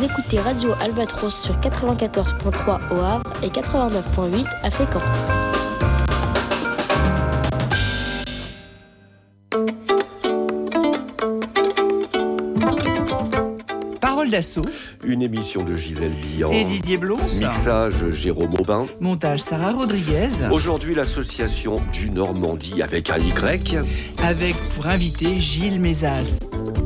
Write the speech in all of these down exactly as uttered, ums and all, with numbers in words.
Vous écoutez Radio Albatros sur quatre-vingt-quatorze virgule trois au Havre et quatre-vingt-neuf virgule huit à Fécamp. Parole d'assaut. Une émission de Gisèle Billan. Et Didier Blons. Mixage Jérôme Aubin. Montage Sarah Rodriguez. Aujourd'hui, l'association du Normandie avec un Y. Avec pour invité Gilles Mézas.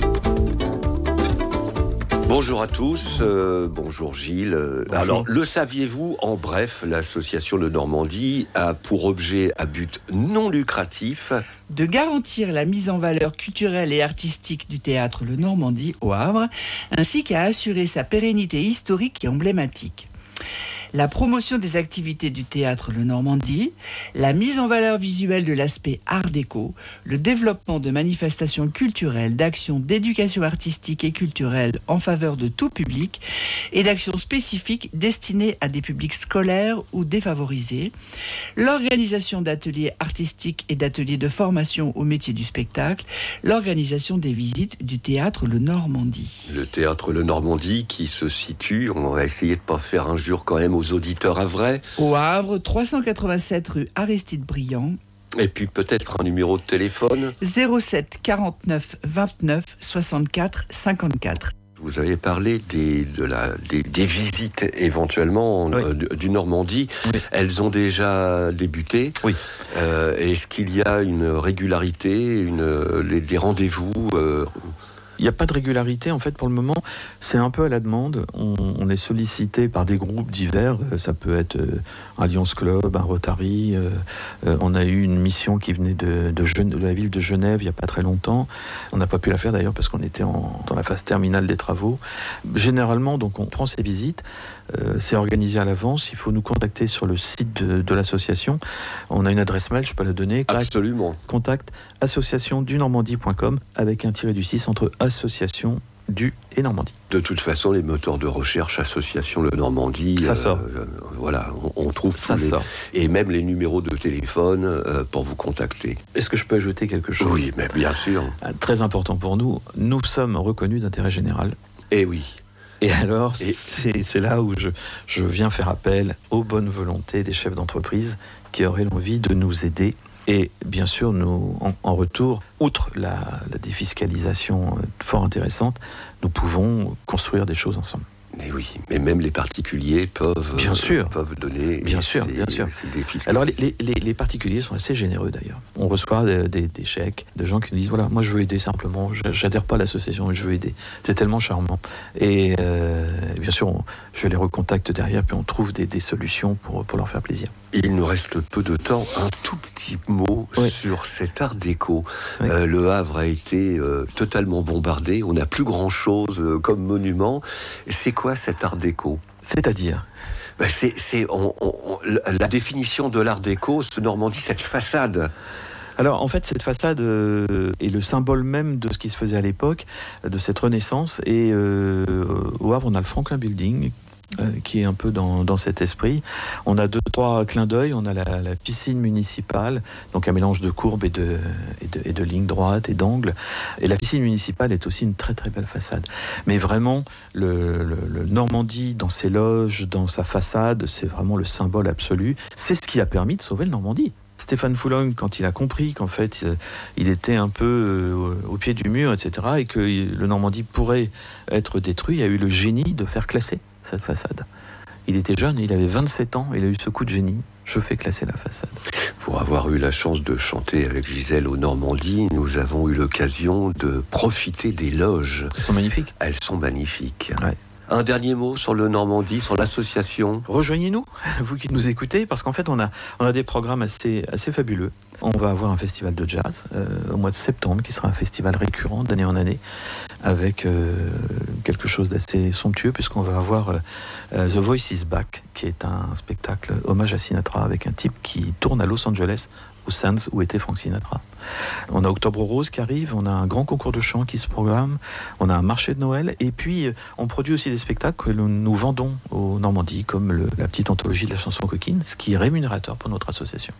Bonjour à tous, euh, bonjour Gilles. Bonjour. Alors, le saviez-vous, en bref, l'association de Normandie a pour objet à but non lucratif de garantir la mise en valeur culturelle et artistique du théâtre Le Normandie au Havre, ainsi qu'à assurer sa pérennité historique et emblématique. La promotion des activités du théâtre Le Normandie, la mise en valeur visuelle de l'aspect art déco, le développement de manifestations culturelles, d'actions d'éducation artistique et culturelle en faveur de tout public et d'actions spécifiques destinées à des publics scolaires ou défavorisés, l'organisation d'ateliers artistiques et d'ateliers de formation au métier du spectacle, l'organisation des visites du théâtre Le Normandie. Le théâtre Le Normandie qui se situe, on va essayer de ne pas faire injure quand même aux auditeurs havrais. Au Havre, trois cent quatre-vingt-sept rue Aristide Briand. Et puis peut-être un numéro de téléphone. zéro sept quarante-neuf vingt-neuf soixante-quatre cinquante-quatre. Vous avez parlé des, de la, des, des visites éventuellement oui. euh, du Normandie. Oui. Elles ont déjà débuté. Oui. Euh, est-ce qu'il y a une régularité, une, les, des rendez-vous euh... Il n'y a pas de régularité, en fait, pour le moment. C'est un peu à la demande. On, on est sollicité par des groupes divers. Ça peut être euh, un Lions Club, un Rotary. Euh, euh, on a eu une mission qui venait de, de, Gen- de la ville de Genève il n'y a pas très longtemps. On n'a pas pu la faire, d'ailleurs, parce qu'on était en, dans la phase terminale des travaux. Généralement, donc, on prend ces visites. Euh, c'est organisé à l'avance. Il faut nous contacter sur le site de, de l'association. On a une adresse mail, je peux la donner. Absolument. Contact association du normandie point com avec un tiré du six entre association du et Normandie. De toute façon, les moteurs de recherche association Le Normandie, ça sort. Euh, voilà, on, on trouve ça tous les, sort. Et même les numéros de téléphone euh, pour vous contacter. Est-ce que je peux ajouter quelque chose ? Oui, mais bien sûr. Très important pour nous. Nous sommes reconnus d'intérêt général. Eh oui. Et alors, et... C'est, c'est là où je, je viens faire appel aux bonnes volontés des chefs d'entreprise qui auraient l'envie de nous aider. Et bien sûr, nous, en, en retour, outre la, la défiscalisation fort intéressante, nous pouvons construire des choses ensemble. Et oui, mais même les particuliers peuvent, bien sûr. euh, peuvent donner. Bien sûr, bien sûr. Alors les, les, les particuliers sont assez généreux d'ailleurs. On reçoit des, des, des chèques de gens qui nous disent voilà, moi je veux aider simplement, j'adhère pas à l'association, mais je veux aider. C'est tellement charmant. Et euh, bien sûr, on, je les recontacte derrière, puis on trouve des, des solutions pour, pour leur faire plaisir. Il nous reste peu de temps. Un tout petit mot oui. sur cet art déco. Oui. Euh, le Havre a été euh, totalement bombardé. On n'a plus grand-chose euh, comme monument. C'est quoi cet art déco ? C'est-à-dire ? ben c'est, c'est on, on, on, la définition de l'art déco, ce Normandie, cette façade. Alors, en fait, cette façade euh, est le symbole même de ce qui se faisait à l'époque, de cette renaissance. Et euh, au Havre, on a le Franklin Building, Euh, qui est un peu dans, dans cet esprit. On a deux, trois clins d'œil. On a la, la piscine municipale, donc un mélange de courbes et de, et, de, et de lignes droites et d'angles. Et la piscine municipale est aussi une très très belle façade. Mais vraiment, le, le, le Normandie, dans ses loges, dans sa façade, c'est vraiment le symbole absolu. C'est ce qui a permis de sauver le Normandie. Stéphane Foulogne, quand il a compris qu'en fait, il était un peu au pied du mur, et cetera, et que le Normandie pourrait être détruit, il a eu le génie de faire classer cette façade. Il était jeune, il avait vingt-sept ans, il a eu ce coup de génie. Je fais classer la façade. Pour avoir eu la chance de chanter avec Gisèle au Normandie, nous avons eu l'occasion de profiter des loges. Elles sont magnifiques. Elles sont magnifiques. Ouais. Un dernier mot sur le Normandie, sur l'association. Rejoignez-nous, vous qui nous écoutez, parce qu'en fait, on a, on a des programmes assez, assez fabuleux. On va avoir un festival de jazz euh, au mois de septembre, qui sera un festival récurrent d'année en année, avec euh, quelque chose d'assez somptueux, puisqu'on va avoir euh, The Voice is Back, qui est un spectacle hommage à Sinatra, avec un type qui tourne à Los Angeles, au Sands où était Frank Sinatra. On a Octobre Rose qui arrive, on a un grand concours de chant qui se programme, on a un marché de Noël, et puis on produit aussi des spectacles que nous, nous vendons au Normandie, comme le, la petite anthologie de la chanson coquine, ce qui est rémunérateur pour notre association.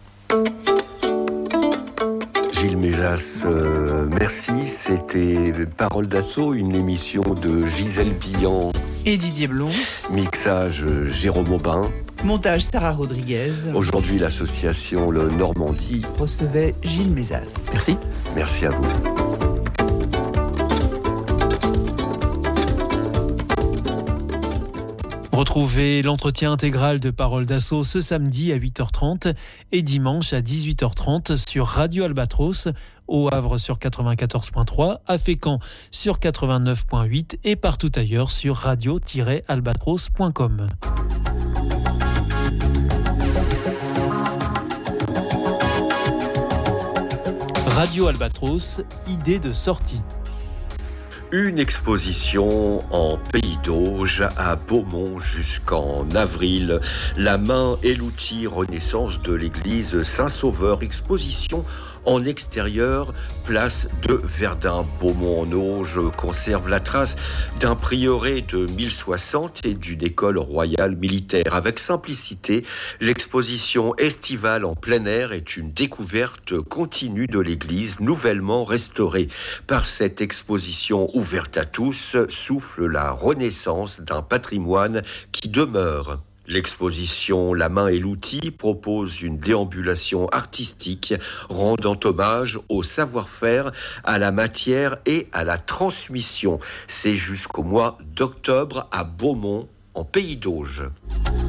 Gilles Mézas, euh, merci. C'était Parole d'assaut, une émission de Gisèle Billan. Et Didier Blond. Mixage Jérôme Aubin. Montage Sarah Rodriguez. Aujourd'hui, l'association Le Normandie recevait Gilles Mézas. Merci. Merci à vous. Retrouvez l'entretien intégral de Parole d'Assaut ce samedi à huit heures trente et dimanche à dix-huit heures trente sur Radio Albatros, au Havre sur quatre-vingt-quatorze virgule trois, à Fécamp sur quatre-vingt-neuf virgule huit et partout ailleurs sur radio tiret albatros point com. Radio Albatros, idée de sortie. Une exposition en Pays d'Auge à Beaumont jusqu'en avril. La main et l'outil Renaissance de l'église Saint-Sauveur. Exposition en extérieur, place de Verdun. Beaumont en Auge conserve la trace d'un prieuré de mille soixante et d'une école royale militaire. Avec simplicité, l'exposition estivale en plein air est une découverte continue de l'église nouvellement restaurée. Par cette exposition ouverte à tous, souffle la renaissance d'un patrimoine qui demeure. L'exposition La main et l'outil propose une déambulation artistique rendant hommage au savoir-faire, à la matière et à la transmission. C'est jusqu'au mois d'octobre à Beaumont, en Pays d'Auge.